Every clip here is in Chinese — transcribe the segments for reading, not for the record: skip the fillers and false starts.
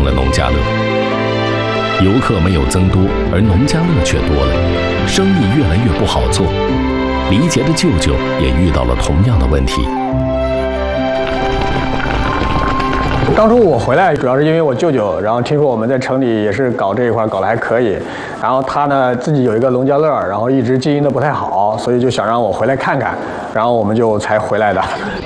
了农家乐。游客没有增多，而农家乐却多了，生意越来越不好做。黎杰的舅舅也遇到了同样的问题。 当初我回来主要是因为我舅舅，然后听说我们在城里也是搞这一块搞得还可以，然后他呢自己有一个农家乐，然后一直经营的不太好，所以就想让我回来看看，然后我们就才回来的。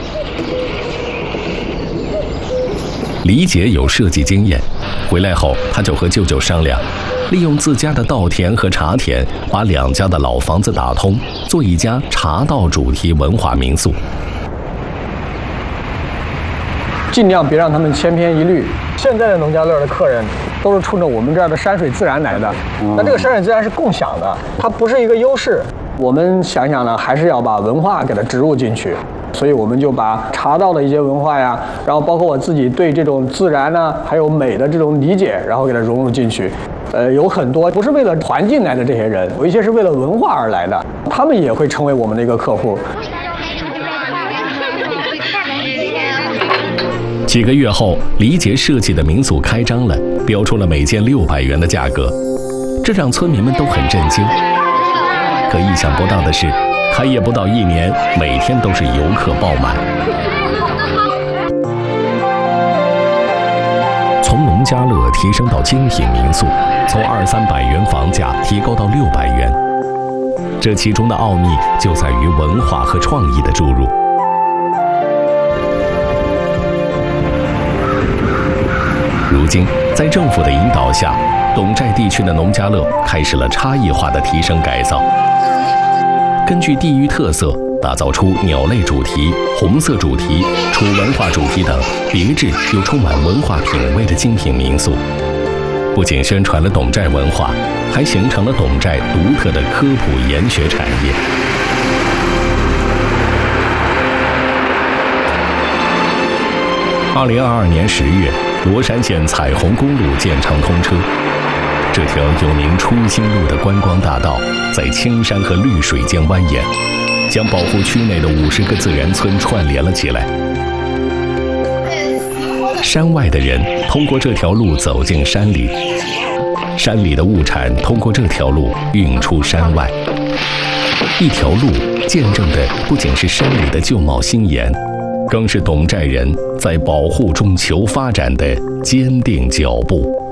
黎杰有设计经验，回来后他就和舅舅商量，利用自家的稻田和茶田，把两家的老房子打通，做一家茶道主题文化民宿。 尽量别让他们千篇一律。现在的农家乐的客人都是冲着我们这儿的山水自然来的，那这个山水自然是共享的，它不是一个优势。我们想想呢，还是要把文化给它植入进去，所以我们就把茶道的一些文化呀，然后包括我自己对这种自然呢，还有美的这种理解，然后给它融入进去。有很多不是为了环境来的这些人，有一些是为了文化而来的，他们也会成为我们的一个客户。 几个月后，黎杰设计的民宿开张了，标出了每间600元的价格，这让村民们都很震惊。可意想不到的是，开业不到1年，每天都是游客爆满。从农家乐提升到精品民宿，从200-300元房价提高到600元，这其中的奥秘就在于文化和创意的注入。如今，在政府的引导下，董寨地区的农家乐开始了差异化的提升改造。根据地域特色，打造出鸟类主题、红色主题、楚文化主题等别致又充满文化品味的精品民宿。不仅宣传了董寨文化，还形成了董寨独特的科普研学产业。2022年10月，罗山县彩虹公路建成通车。这条有名初心路的观光大道，在青山和绿水间蜿蜒，将保护区内的50个自然村串联了起来。山外的人通过这条路走进山里，山里的物产通过这条路运出山外。一条路见证的不仅是山里的旧貌新颜，更是董寨人在保护中求发展的坚定脚步。